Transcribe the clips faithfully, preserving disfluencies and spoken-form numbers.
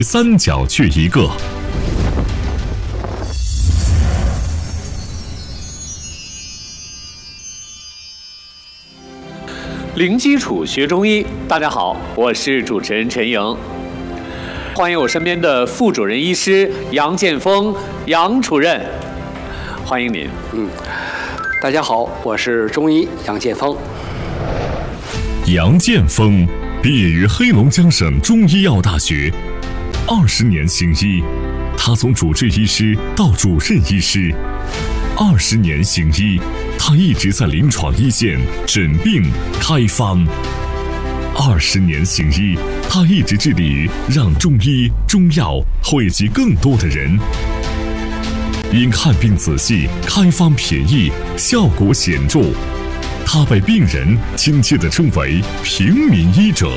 三角去一个。 零基础学中医，大家好，我是主持人陈莹，欢迎我身边的副主任医师杨建峰杨主任，欢迎您。 嗯，大家好，我是中医杨建峰。 杨建峰毕业于黑龙江省中医药大学，二十年行医，他从主治医师到主任医师，二十年行医，他一直在临床一线诊病开方。二十年行医，他一直致力于让中医中药惠及更多的人。因看病仔细，开方便宜，效果显著，他被病人亲切地称为平民医者。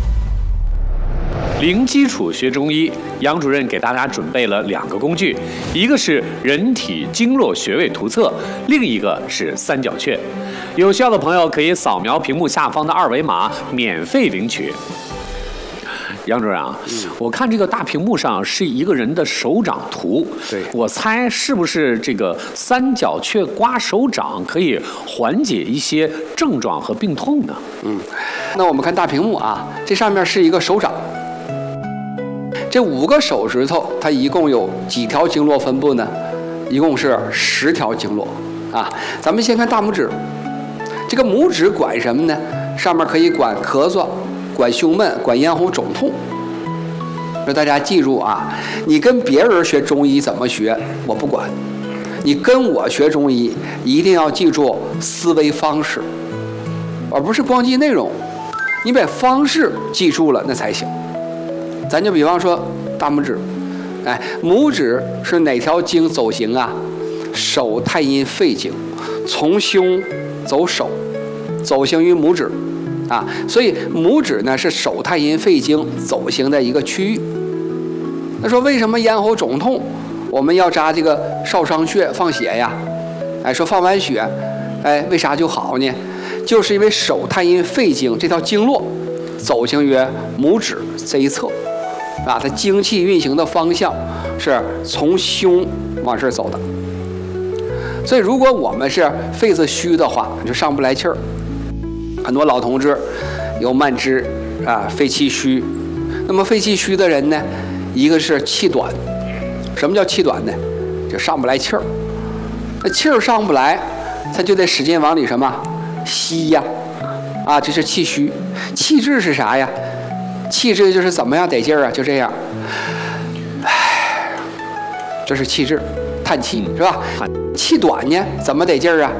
零基础学中医，杨主任给大家准备了两个工具，一个是人体经络穴位图册，另一个是三角穴。有需要的朋友可以扫描屏幕下方的二维码，免费领取。杨主任啊，嗯、我看这个大屏幕上是一个人的手掌图， 对， 我猜是不是这个三角穴刮手掌可以缓解一些症状和病痛呢？ 嗯，那我们看大屏幕啊，这上面是一个手掌，这五个手指头它一共有几条经络分布呢？一共是十条经络啊。咱们先看大拇指，这个拇指管什么呢？上面可以管咳嗽，管胸闷，管咽喉肿痛。所以大家记住啊，你跟别人学中医怎么学我不管，你跟我学中医一定要记住思维方式，而不是光记内容。你把方式记住了那才行。咱就比方说大拇指，哎，拇指是哪条经走行啊？手太阴肺经，从胸走手，走行于拇指啊，所以拇指呢是手太阴肺经走行的一个区域。那说为什么咽喉肿痛我们要扎这个少商穴放血呀？哎，说放完血，哎，为啥就好呢？就是因为手太阴肺经这条经络走行于拇指这一侧啊，它精气运行的方向是从胸往这走的。所以如果我们是肺子虚的话，就上不来气儿。很多老同志有慢支啊，肺气虚。那么肺气虚的人呢，一个是气短。什么叫气短呢？就上不来气儿。那气儿上不来，他就得使劲往里什么吸呀，啊，这是气虚。气滞是啥呀？气滞就是怎么样得劲儿啊？就这样，唉，这是气滞，叹气是吧？气短呢，怎么得劲儿啊？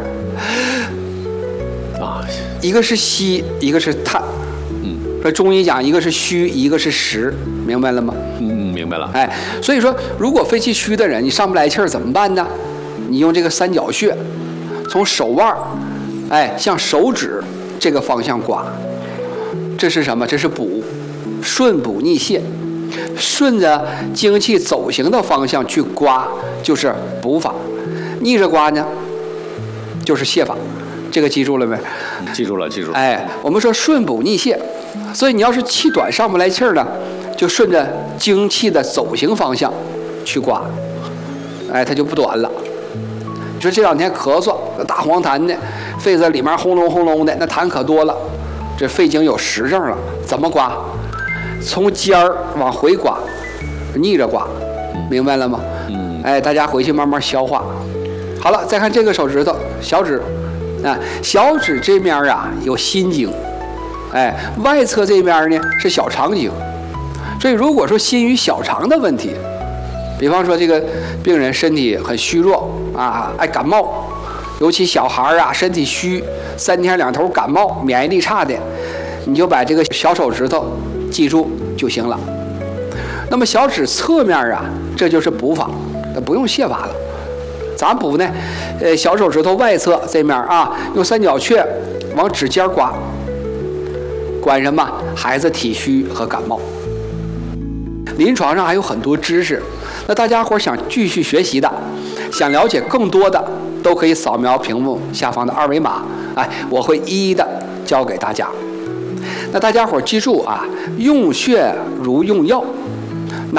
啊，一个是吸，一个是叹。嗯，说中医讲，一个是虚，一个是实，明白了吗？ 嗯，明白了。 哎，所以说，如果肺气虚的人，你上不来气儿怎么办呢？你用这个三角穴，从手腕，哎，向手指这个方向刮。这是什么？这是补，顺补逆泻，顺着精气走行的方向去刮，就是补法；逆着刮呢，就是泻法。这个记住了没？ 记住了，记住了。 哎，我们说顺补逆泻，所以你要是气短上不来气儿呢，就顺着精气的走行方向去刮，哎，它就不短了。你说这两天咳嗽，大黄痰的，肺子里面轰隆轰隆的，那痰可多了，这肺经有实症了，怎么刮？从尖儿往回刮，逆着刮，明白了吗？嗯。哎，大家回去慢慢消化。好了，再看这个手指头，小指。啊，小指这面啊有心经，哎，外侧这边呢是小肠经，所以如果说心与小肠的问题，比方说这个病人身体很虚弱啊，爱感冒，尤其小孩啊身体虚，三天两头感冒，免疫力差的，你就把这个小手指头记住就行了。那么小指侧面啊，这就是补法，不用泻法了。咋补呢？呃，小手指头外侧这面啊，用三角穴往指尖刮，管什么？孩子体虚和感冒。临床上还有很多知识，那大家伙想继续学习的，想了解更多的，都可以扫描屏幕下方的二维码，哎，我会一一的教给大家。那大家伙记住啊，用穴如用药。